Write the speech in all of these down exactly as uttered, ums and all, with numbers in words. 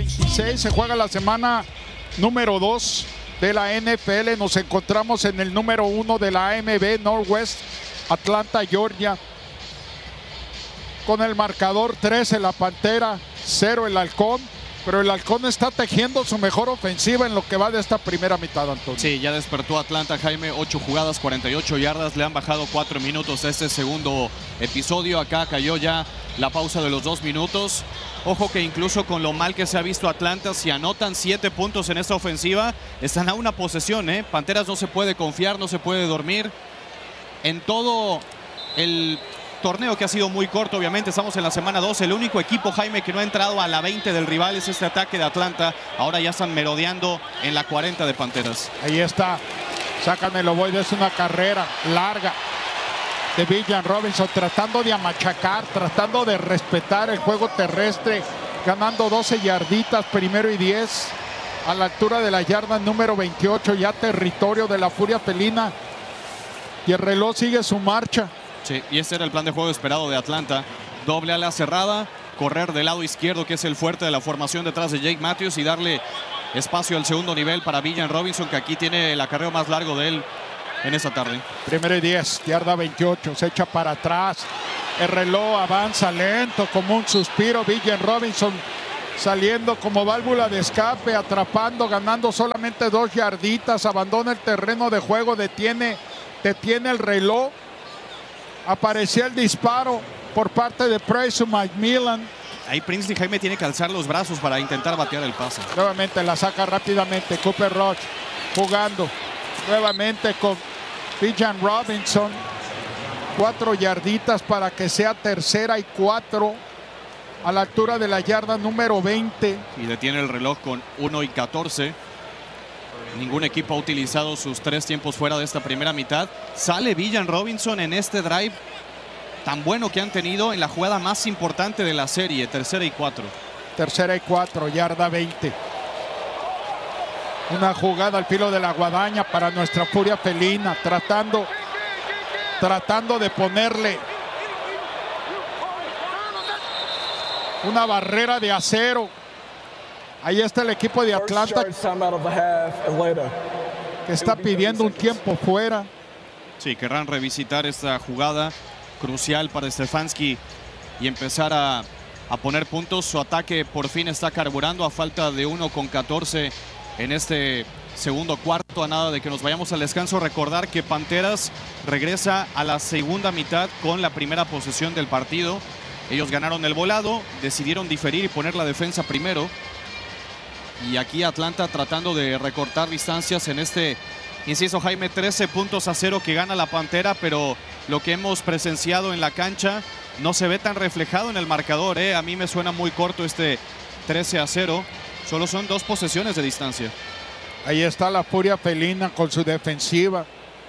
dieciséis. Se juega la semana número dos de la N F L. Nos encontramos en el número uno de la A M B, Northwest Atlanta, Georgia. Con el marcador trece la Pantera, cero el Halcón. Pero el Halcón está tejiendo su mejor ofensiva en lo que va de esta primera mitad, Antonio. Sí, ya despertó Atlanta, Jaime. ocho jugadas, cuarenta y ocho yardas. Le han bajado cuatro minutos a este segundo episodio. Acá cayó ya la pausa de los dos minutos. Ojo que incluso con lo mal que se ha visto Atlanta, si anotan siete puntos en esta ofensiva, están a una posesión, ¿eh? Panteras no se puede confiar, no se puede dormir. En todo el torneo, que ha sido muy corto, obviamente, estamos en la semana dos. El único equipo, Jaime, que no ha entrado a la veinte del rival es este ataque de Atlanta. Ahora ya están merodeando en la cuarenta de Panteras. Ahí está. Sácamelo, voy. Es una carrera larga de Villan Robinson, tratando de amachacar, tratando de respetar el juego terrestre, ganando doce yarditas, primero y diez, a la altura de la yarda número veintiocho, ya territorio de la Furia Felina. Y el reloj sigue su marcha. Sí, y este era el plan de juego esperado de Atlanta. Doble ala cerrada, correr del lado izquierdo, que es el fuerte de la formación detrás de Jake Matthews, y darle espacio al segundo nivel para Villan Robinson, que aquí tiene el acarreo más largo de él en esta tarde. Primero y diez, yarda veintiocho, se echa para atrás. El reloj avanza lento como un suspiro. Villan Robinson saliendo como válvula de escape, atrapando, ganando solamente dos yarditas. Abandona el terreno de juego, detiene, detiene el reloj. Aparecía el disparo por parte de Price McMillan. Ahí Princely, Jaime, tiene que alzar los brazos para intentar batear el pase. Nuevamente la saca rápidamente Cooper Rush, jugando nuevamente con Villan Robinson. Cuatro yarditas para que sea tercera y cuatro a la altura de la yarda número veinte. Y detiene el reloj con uno y catorce. Ningún equipo ha utilizado sus tres tiempos fuera de esta primera mitad. Sale Villan Robinson en este drive tan bueno que han tenido en la jugada más importante de la serie. Tercera y cuatro. Tercera y cuatro, yarda veinte. Una jugada al filo de la guadaña para nuestra Furia Felina, tratando, tratando de ponerle una barrera de acero. Ahí está el equipo de Atlanta, que está pidiendo un tiempo fuera. Sí, querrán revisitar esta jugada crucial para Stefanski y empezar a, a poner puntos. Su ataque por fin está carburando a falta de uno con catorce en este segundo cuarto. A nada de que nos vayamos al descanso, recordar que Panteras regresa a la segunda mitad con la primera posesión del partido. Ellos ganaron el volado, decidieron diferir y poner la defensa primero. Y aquí Atlanta tratando de recortar distancias en este, insisto, Jaime, trece puntos a cero que gana la Pantera, pero lo que hemos presenciado en la cancha no se ve tan reflejado en el marcador, ¿eh? A mí me suena muy corto este trece a cero. Solo son dos posesiones de distancia. Ahí está la Furia Felina con su defensiva.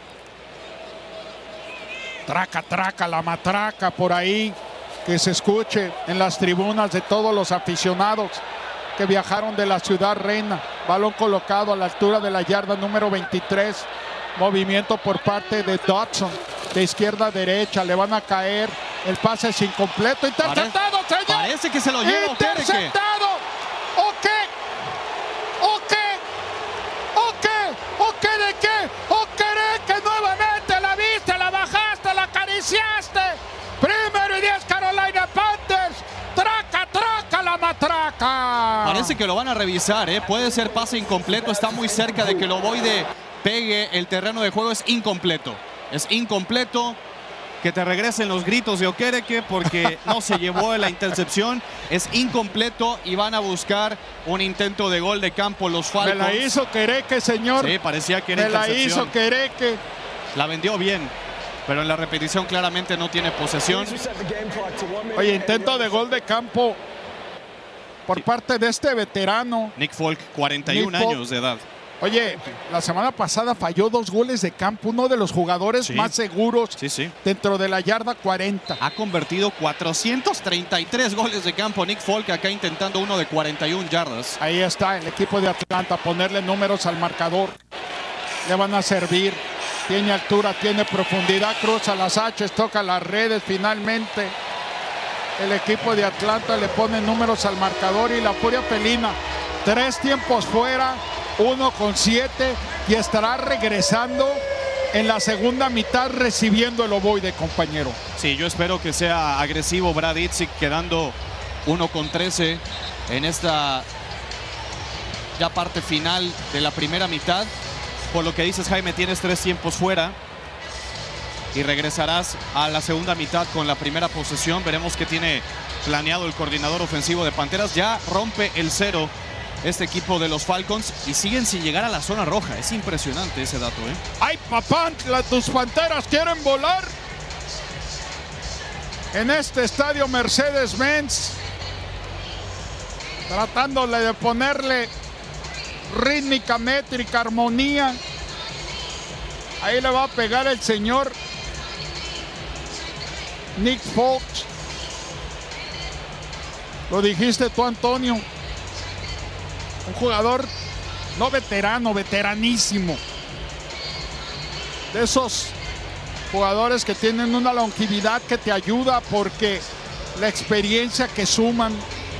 Traca, traca, la matraca por ahí. Que se escuche en las tribunas de todos los aficionados que viajaron de la Ciudad Reina. Balón colocado a la altura de la yarda número veintitrés. Movimiento por parte de Dodson. De izquierda a derecha. Le van a caer. El pase es incompleto. Interceptado, Pare señor. Parece que se lo lleva. Interceptado. ¿O qué? ¿O qué? ¿O qué? ¿O qué de qué? ¿O querés que nuevamente la viste, la bajaste, la acariciaste? Primero y diez, Carolina Panthers. Traca, traca la matraca. Parece que lo van a revisar, ¿eh? Puede ser pase incompleto. Está muy cerca de que el ovoide pegue el terreno de juego. Es incompleto. Es incompleto. Que te regresen los gritos de Okereke porque no se llevó la intercepción. Es incompleto y van a buscar un intento de gol de campo los Falcons. Me la hizo Kereke, señor. Sí, parecía que era Me la intercepción. hizo Kereke. La vendió bien, pero en la repetición claramente no tiene posesión. Oye, intento de gol de campo por sí. parte de este veterano. Nick Folk, cuarenta y un Nick años Folk. de edad. Oye, la semana pasada falló dos goles de campo, uno de los jugadores sí. más seguros sí, sí. dentro de la yarda cuarenta. Ha convertido cuatrocientos treinta y tres goles de campo Nick Folk, acá intentando uno de cuarenta y una yardas. Ahí está el equipo de Atlanta, ponerle números al marcador. Le van a servir. Tiene altura, tiene profundidad, cruza las haches, toca las redes finalmente. el equipo de Atlanta le pone números al marcador y la Furia Felina, tres tiempos fuera, uno con siete, y estará regresando en la segunda mitad recibiendo el ovoide, compañero. Sí, yo espero que sea agresivo Brad Idzik, quedando uno con trece en esta ya parte final de la primera mitad. Por lo que dices, Jaime, tienes tres tiempos fuera y regresarás a la segunda mitad con la primera posesión. Veremos qué tiene planeado el coordinador ofensivo de Panteras. Ya rompe el cero este equipo de los Falcons y siguen sin llegar a la zona roja. Es impresionante ese dato, ¿eh? ¡Ay, papá! La, tus Panteras quieren volar. En este estadio Mercedes-Benz, tratándole de ponerle rítmica, métrica, armonía. Ahí le va a pegar el señor Nick Foles. Lo dijiste tú, Antonio. Un jugador no veterano, veteranísimo. De esos jugadores que tienen una longevidad que te ayuda porque la experiencia que suman.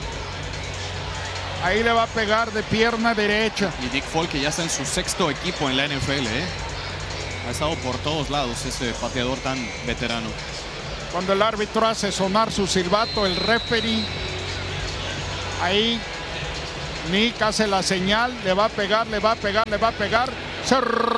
Ahí le va a pegar de pierna derecha. Y Nick Foles, que ya está en su sexto equipo en la N F L, ¿eh? Ha estado por todos lados este pateador tan veterano. Cuando el árbitro hace sonar su silbato, el referee, ahí Nick hace la señal, le va a pegar, le va a pegar, le va a pegar. Se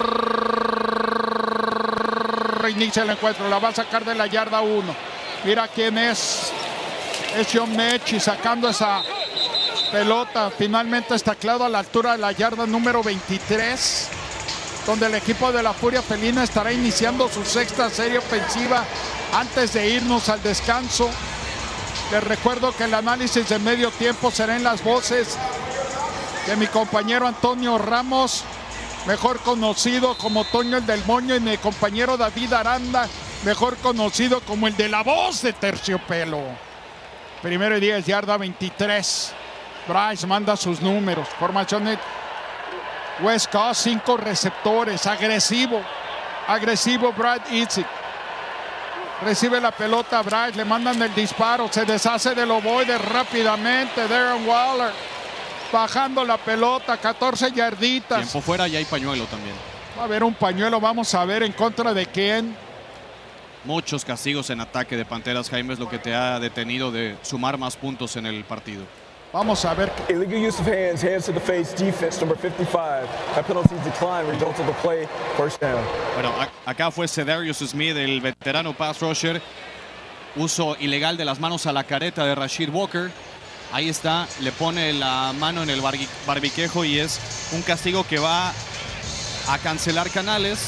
reinicia el encuentro, la va a sacar de la yarda uno. Mira quién es. Es John Mechie sacando esa pelota. Finalmente está tacleado a la altura de la yarda número veintitrés, donde el equipo de la Furia Felina estará iniciando su sexta serie ofensiva antes de irnos al descanso. Les recuerdo que el análisis de medio tiempo será en las voces de mi compañero Antonio Ramos, mejor conocido como Toño el del Moño, y mi compañero David Aranda, mejor conocido como el de la voz de Terciopelo. Primero y diez, yarda veintitrés. Bryce manda sus números. Formación de West Coast, cinco receptores. Agresivo. Agresivo Brad Idzik. Recibe la pelota Bryce, le mandan el disparo. Se deshace del ovoide rápidamente. Darren Waller bajando la pelota, catorce yarditas. Tiempo fuera y hay pañuelo también. Va a haber un pañuelo, vamos a ver en contra de quién. Muchos castigos en ataque de Panteras, Jaime, es lo que te ha detenido de sumar más puntos en el partido. Vamos a ver. Illegal use of hands, hands to the face, defense, number fifty-five. That penalty decline, results of the play, first down. Bueno, acá fue Cedarius Smith, el veterano pass rusher. Uso ilegal de las manos a la careta de Rashid Walker. Ahí está, le pone la mano en el barbiquejo y es un castigo que va a cancelar Canales.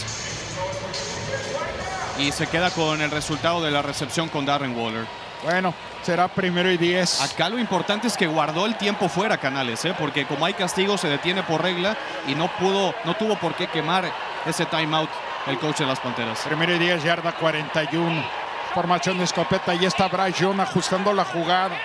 Y se queda con el resultado de la recepción con Darren Waller. Bueno, será primero y diez. Acá lo importante es que guardó el tiempo fuera Canales, ¿eh? Porque como hay castigo se detiene por regla y no pudo, no tuvo por qué quemar ese timeout el coach de las Panteras. Primero y diez, yarda cuarenta y uno. Formación de escopeta, ahí está Bryce Young ajustando la jugada.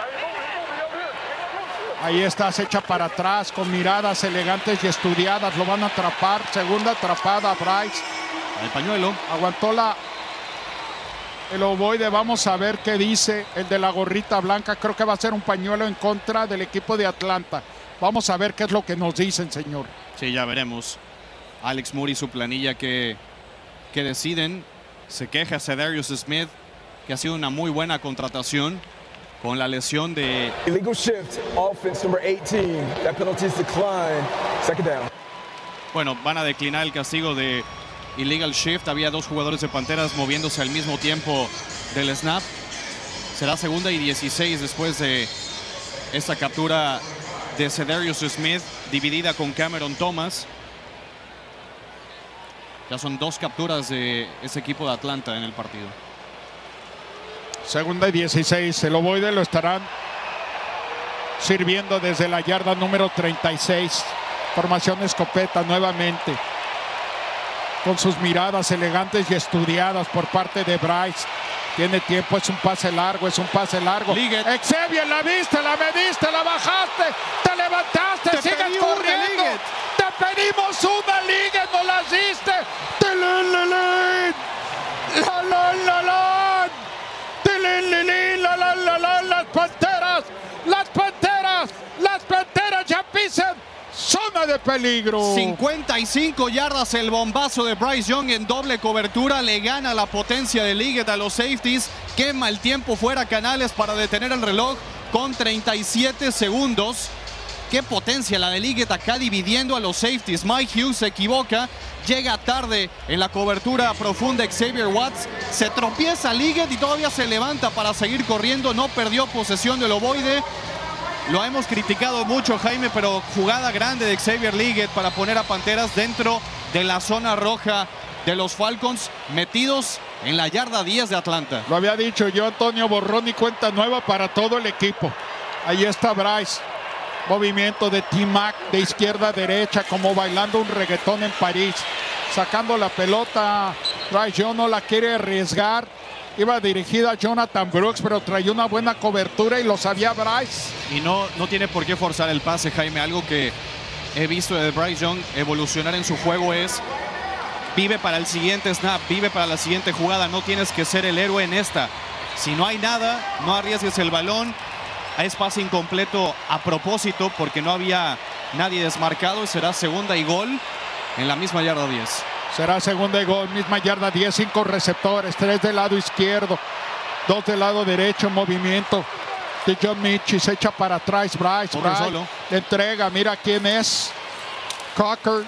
Ahí está, se echa para atrás con miradas elegantes y estudiadas. Lo van a atrapar. Segunda atrapada, Bryce. El pañuelo. Aguantó la el ovoide. Vamos a ver qué dice el de la gorrita blanca. Creo que va a ser un pañuelo en contra del equipo de Atlanta. Vamos a ver qué es lo que nos dicen, señor. Sí, ya veremos. Alex Moore y su planilla que, que deciden. Se queja Cedarius Smith, que ha sido una muy buena contratación, con la lesión de... Illegal shift, offense number eighteen. That penalty is declined. Second down. Bueno, van a declinar el castigo de illegal shift. Había dos jugadores de Panteras moviéndose al mismo tiempo del snap. Será segunda y dieciséis después de esta captura de Cedarius Smith, dividida con Cameron Thomas. Ya son dos capturas de ese equipo de Atlanta en el partido. Segunda y dieciséis. El ovoide lo estarán sirviendo desde la yarda número treinta y seis. Formación escopeta nuevamente. Con sus miradas elegantes y estudiadas por parte de Bryce. Tiene tiempo, es un pase largo, es un pase largo. Liggett. Xavier, la viste, la mediste, la bajaste, te levantaste, te sigues corriendo. Te pedimos una Liggett, no la diste. La la la la. La la la de peligro. cincuenta y cinco yardas el bombazo de Bryce Young en doble cobertura. Le gana la potencia de Liggett a los safeties. Quema el tiempo fuera Canales para detener el reloj con treinta y siete segundos. Qué potencia la de Liggett acá dividiendo a los safeties. Mike Hughes se equivoca. Llega tarde en la cobertura profunda Xavier Watts. Se tropieza Liggett y todavía se levanta para seguir corriendo. No perdió posesión del ovoide. Lo hemos criticado mucho, Jaime, pero jugada grande de Xavier Liggett para poner a Panteras dentro de la zona roja de los Falcons, metidos en la yarda diez de Atlanta. Lo había dicho yo, Antonio, borrón y cuenta nueva para todo el equipo. Ahí está Bryce. Movimiento de T-Mac de izquierda a derecha, como bailando un reggaetón en París. Sacando la pelota. Bryce Young no la quiere arriesgar. Iba dirigida a Jonathan Brooks, pero traía una buena cobertura y lo sabía Bryce. Y no, no tiene por qué forzar el pase, Jaime. Algo que he visto de Bryce Young evolucionar en su juego es: vive para el siguiente snap, vive para la siguiente jugada. No tienes que ser el héroe en esta. Si no hay nada, no arriesgues el balón. Es pase incompleto a propósito porque no había nadie desmarcado. Y será segunda y gol en la misma yarda diez. Será segunda y gol, misma yarda diez, cinco receptores, tres del lado izquierdo, dos del lado derecho, movimiento de John Mitchell, se echa para atrás Bryce, Corre Bryce solo. le entrega, mira quién es, Cocker,